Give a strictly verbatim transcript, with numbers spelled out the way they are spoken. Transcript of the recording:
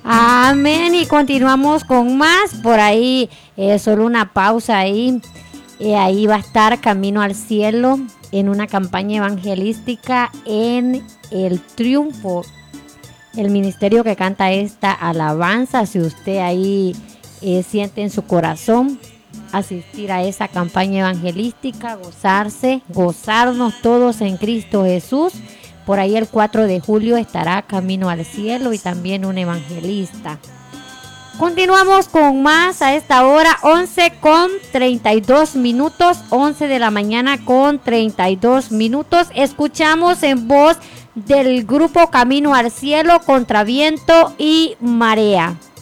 Amén. Y continuamos con más. Por ahí, eh, solo una pausa ahí. Eh, ahí va a estar Camino al Cielo en una campaña evangelística en El Triunfo. El ministerio que canta esta alabanza. Si usted ahí eh, siente en su corazón asistir a esa campaña evangelística, gozarse, gozarnos todos en Cristo Jesús. Por ahí el cuatro de julio estará Camino al Cielo y también un evangelista. Continuamos con más a esta hora, once con treinta y dos minutos, once de la mañana con treinta y dos minutos. Escuchamos en voz del grupo Camino al Cielo, Contra Viento y Marea.